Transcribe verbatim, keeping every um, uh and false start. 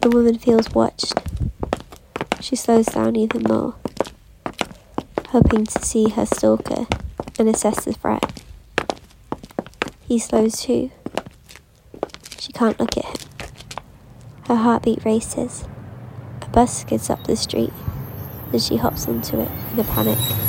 The woman feels watched. She slows down even more, hoping to see her stalker and assess the threat. He slows too. She can't look at him. Her heartbeat races. A bus skids up the street, and she hops onto it in a panic.